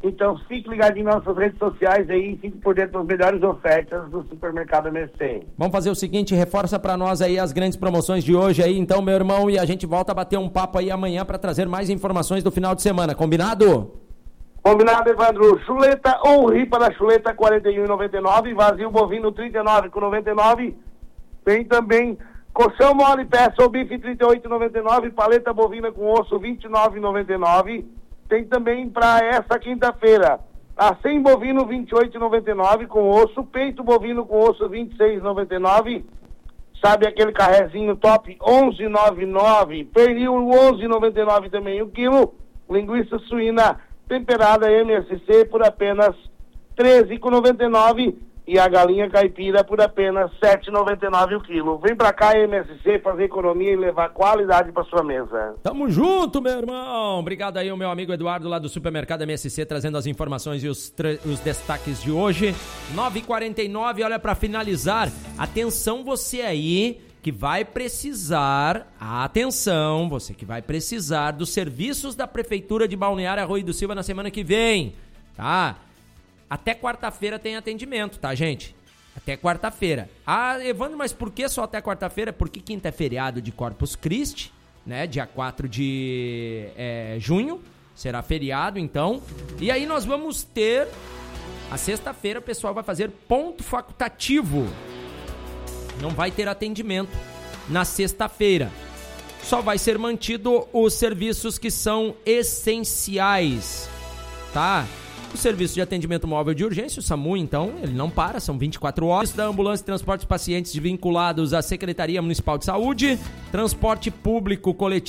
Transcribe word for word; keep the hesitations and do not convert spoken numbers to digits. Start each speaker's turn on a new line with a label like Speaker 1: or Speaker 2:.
Speaker 1: Então fique ligadinho nas nossas redes sociais aí e fique por dentro das melhores ofertas do Supermercado M S C.
Speaker 2: Vamos fazer o seguinte, reforça pra nós aí as grandes promoções de hoje aí, então, meu irmão, e a gente volta a bater um papo aí amanhã pra trazer mais informações do final de semana, combinado?
Speaker 1: Combinado, Evandro. Chuleta ou ripa da chuleta, quarenta e um reais e noventa e nove centavos, vazio bovino, trinta e nove reais e noventa e nove centavos. Tem também colchão mole, peça ou bife, trinta e oito reais e noventa e nove centavos, paleta bovina com osso, vinte e nove reais e noventa e nove centavos. Tem também para essa quinta-feira, a cem bovino, vinte e oito reais e noventa e nove centavos com osso, peito bovino com osso, vinte e seis reais e noventa e nove centavos. Sabe aquele carrezinho top, onze reais e noventa e nove centavos, pernil, onze reais e noventa e nove centavos também o quilo, linguiça suína temperada M S C por apenas treze reais e noventa e nove centavos e a galinha caipira por apenas sete reais e noventa e nove centavos o quilo. Vem pra cá, M S C, fazer economia e levar qualidade pra sua mesa.
Speaker 2: Tamo junto, meu irmão! Obrigado aí, o meu amigo Eduardo, lá do Supermercado M S C, trazendo as informações e os, tra- os destaques de hoje. nove e quarenta e nove, olha, pra finalizar, atenção você aí que vai precisar, atenção, você que vai precisar dos serviços da Prefeitura de Balneário Arroio do Silva na semana que vem, tá? Até quarta-feira tem atendimento, tá, gente? Até quarta-feira. Ah, Evandro, mas por que só até quarta-feira? Porque quinta é feriado de Corpus Christi, né? Dia quatro de é, junho, será feriado, então. E aí nós vamos ter, a sexta-feira o pessoal vai fazer ponto facultativo. Não vai ter atendimento na sexta-feira. Só vai ser mantido os serviços que são essenciais, tá? O serviço de atendimento móvel de urgência, o SAMU, então, ele não para, são vinte e quatro horas. O da ambulância e transporte de pacientes vinculados à Secretaria Municipal de Saúde, transporte público coletivo